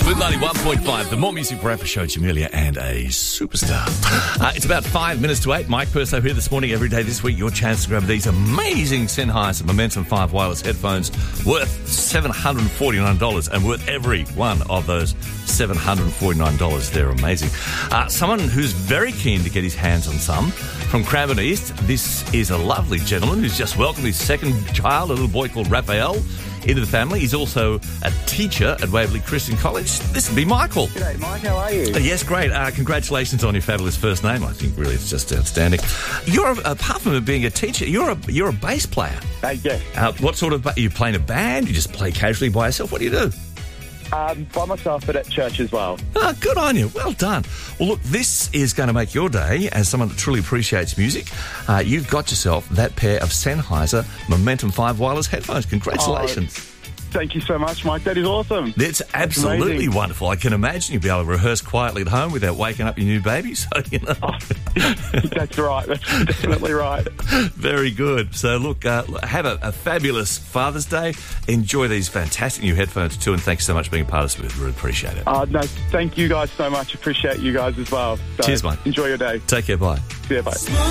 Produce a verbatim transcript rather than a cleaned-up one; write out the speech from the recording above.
Smooth ninety-one point five, the More Music Breakfast Show, Jamelia and a superstar. Uh, it's about five minutes to eight. Mike Perso here this morning. Every day this week, your chance to grab these amazing Sennheiser Momentum five wireless headphones worth seven hundred forty-nine dollars, and worth every one of those seven hundred forty-nine dollars. They're amazing. Uh, someone who's very keen to get his hands on some, from Cranbourne East, this is a lovely gentleman who's just welcomed his second child, a little boy called Raphael, into the family. He's also a teacher at Waverley Christian College. This would be Michael. G'day, Mike. How are you? Uh, yes, great. Uh, congratulations on your fabulous first name. I think really it's just outstanding. You're, a, apart from being a teacher, you're a you're a bass player. Uh, yes. Uh, what sort of... Are you playing a band? You just play casually by yourself? What do you do? Um, by myself, but at church as well. Oh, good on you. Well done. Well, look, this is going to make your day as someone that truly appreciates music. Uh, you've got yourself that pair of Sennheiser Momentum five wireless headphones. Congratulations. Oh, thank you so much, Mike. That is awesome. It's absolutely amazing. wonderful. I can imagine you'll be able to rehearse quietly at home without waking up your new baby. So, you know. Oh, that's right. That's definitely right. Very good. So, look, uh, have a, a fabulous Father's Day. Enjoy these fantastic new headphones too, and thanks so much for being a part of Smooth. Really appreciate it. Uh, no, thank you guys so much. Appreciate you guys as well. So cheers, mate. Enjoy your day. Take care. Bye. See you. Bye.